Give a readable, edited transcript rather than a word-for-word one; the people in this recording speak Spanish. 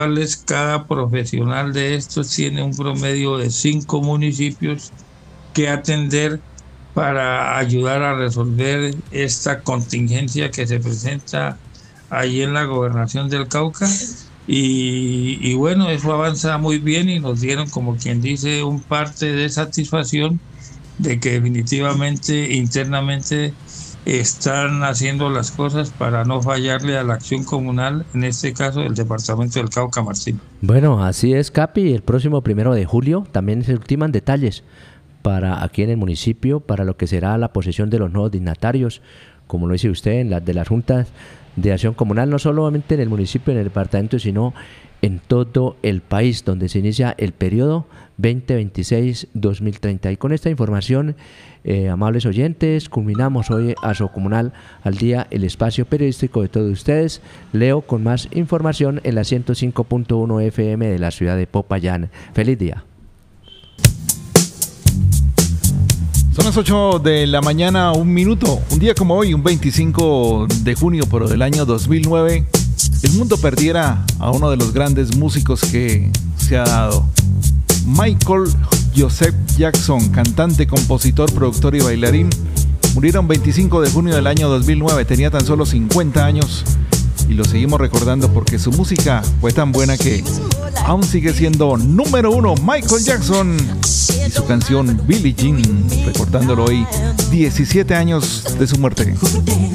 Cada profesional de estos tiene un promedio de 5 municipios que atender para ayudar a resolver esta contingencia que se presenta ahí en la gobernación del Cauca. Y bueno, eso avanza muy bien y nos dieron, como quien dice, un parte de satisfacción de que definitivamente internamente están haciendo las cosas para no fallarle a la acción comunal, en este caso del departamento del Cauca, Martín. Bueno, así es, Capi. El próximo 1 de julio también se ultiman detalles para aquí en el municipio, para lo que será la posesión de los nuevos dignatarios, como lo dice usted, en las de las juntas de acción comunal, no solamente en el municipio, en el departamento, sino en todo el país, donde se inicia el periodo 2026-2030. Y con esta información, amables oyentes, culminamos hoy Asocomunal al Día, el espacio periodístico de todos ustedes. Leo con más información en la 105.1 FM de la ciudad de Popayán. Feliz día. Son las 8 de la mañana, 1 minuto. Un día como hoy, un 25 de junio, pero del año 2009, el mundo perdiera a uno de los grandes músicos que se ha dado. Michael Joseph Jackson, cantante, compositor, productor y bailarín, murieron 25 de junio del año 2009. Tenía tan solo 50 años y lo seguimos recordando porque su música fue tan buena que aún sigue siendo número 1. Michael Jackson y su canción Billie Jean, recordándolo hoy, 17 años de su muerte.